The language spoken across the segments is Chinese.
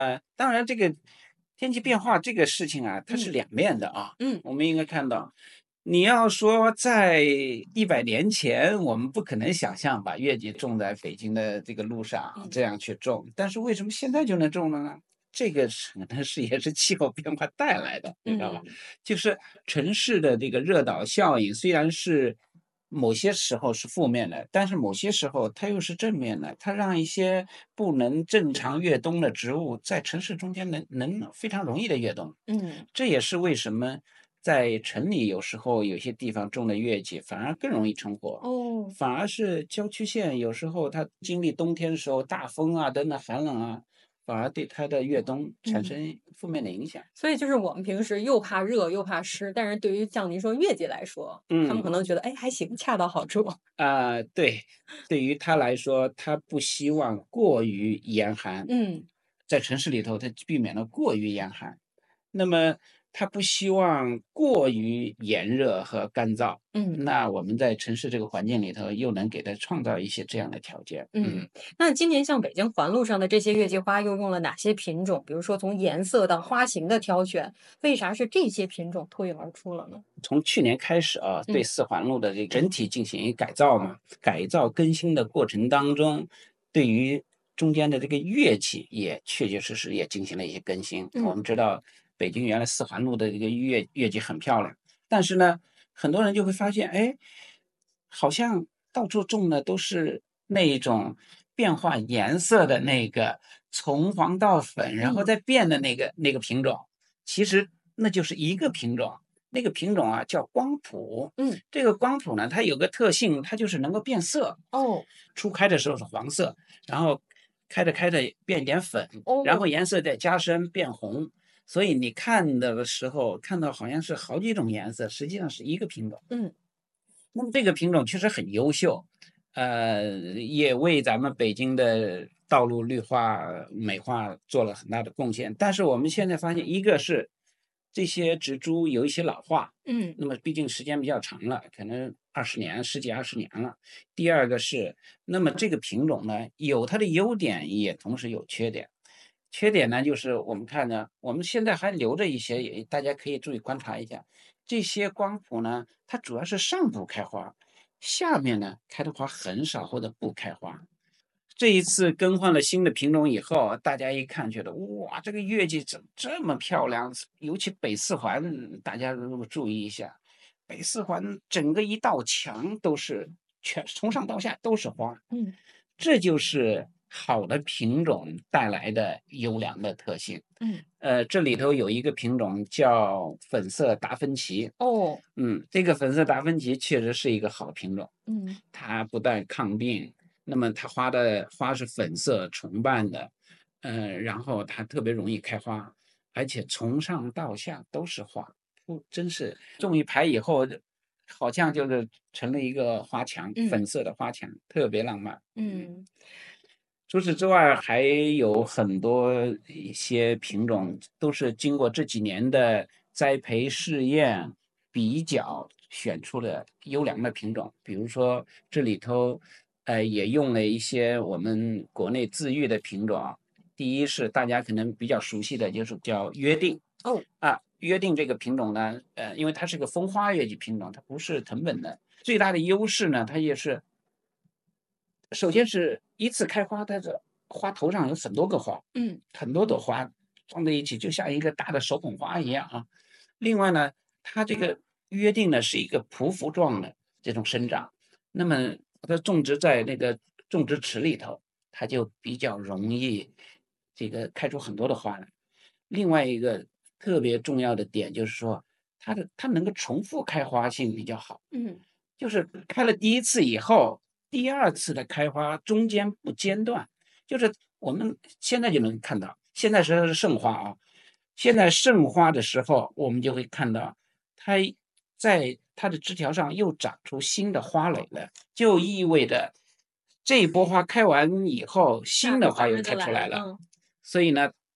当然这个天气变化这个事情啊，它是嗯两面的啊。 嗯我们应该看到，你要说在100年前，我们不可能想象把月季种在北京的这个路上嗯这样去种，但是为什么现在就能种了呢？这个可能是也是气候变化带来的，你知道吧？ 嗯就是城市的这个热岛效应，虽然是某些时候是负面的，但是某些时候它又是正面的，它让一些不能正常越冬的植物在城市中间能非常容易的越冬。 嗯， 这也是为什么在城里有时候有些地方种的月季反而更容易成活， 哦， 反而是郊区县有时候它经历冬天的时候大风啊等等寒冷啊，反而对它的越冬产嗯， 生负面的影响。 所以就是我们平时又怕热又怕湿，但是对于像您说月季来说，他们可嗯。 能觉得，哎，还行，恰到好处。 对，对于他来说，他不希望过于严寒， 嗯在城市里头，他避免了过于严寒。那么他不希望过于炎热和干燥， 嗯。 那我们在城市这个环境里头，又能给他创造一些这样的条件。 嗯，那今年像北京环路上的这些月季花又用了哪些品种？比如说从颜色到花型的挑选，为啥是这些品种脱颖而出了呢？ 从去年开始啊，对嗯四环路的这个整体进行一改造嘛，改造更新的过程当中，对于中间的这个乐器也确确实实也进行了一些更新。我嗯们知道北京原来四环路的这个乐器很漂亮，但是呢，很多人就会发现，哎，好像到处种的都是那一种变化颜色的那个从黄到粉，然后嗯再变的那个品种，其实那就是一个品种。那个品种啊叫光谱， 嗯， 这个光谱呢，它有个特性，它就是能够变色。 哦初开的时候是黄色，然后开着开着变一点粉，然后哦， 颜色再加深变红。所以你看的时候看到好像是好几种颜色，实际上是一个品种。 嗯那么这个品种确实很优秀，也为咱们北京的道路绿化美化做了很大的贡献。但是我们现在发现，一个是这些植株有一些老化， 嗯那么毕竟时间比较长了，可能20年、十几20年了。第二个是，那么这个品种呢，有它的优点，也同时有缺点。缺点呢，就是我们看呢，我们现在还留着一些，也大家可以注意观察一下。这些光谱呢，它主要是上部开花，下面呢开的花很少或者不开花。这一次更换了新的品种以后，大家一看觉得哇，这个月季怎么这么漂亮？尤其北四环，大家如果注意一下，北四环整个一道墙都是全从上到下都是花， 嗯这就是好的品种带来的优良的特性。 嗯， 这里头有一个品种叫粉色达芬奇， 哦这个粉色达芬奇确实是一个好品种， 嗯它不但抗病，那么它花是粉色重瓣的，然后它特别容易开花，而且从上到下都是花，真是种一排以后，好像就是成了一个花墙， 嗯粉色的花墙，特别浪漫。 嗯除此之外，还有很多一些品种都是经过这几年的栽培试验、比较选出的优良的品种。比如说这里头，也用了一些我们国内自育的品种。第一是大家可能比较熟悉的，就是叫约定哦啊。约定这个品种呢，因为它是个风花月季品种，它不是藤本的。最大的优势呢，它也是首先是一次开花，它的花头上有很多个花， 嗯很多朵花放在一起，就像一个大的手捧花一样啊。另外呢，它这个约定呢是一个匍匐状的这种生长，那么它种植在那个种植池里头，它就比较容易这个开出很多的花来。另外一个特别重要的点就是说，它能够重复开花性比较好。 嗯就是开了第一次以后，第二次的开花中间不间断，就是我们现在就能看到，现在是盛花啊，现在盛花的时候，我们就会看到它在它的枝条上又长出新的花蕾了，就意味着这一波花开完以后，新的下一波慢花又开慢就来了， 出来了。 嗯所以呢，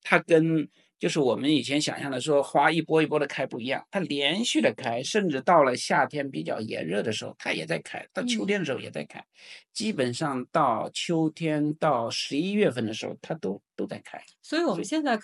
它跟就是我们以前想象的说花一波一波的开不一样，它连续的开，甚至到了夏天比较炎热的时候，它也在开，到秋嗯。 天的时候也在开，基本上到秋天到11月份的时候，它都在开。 所以我所以们现在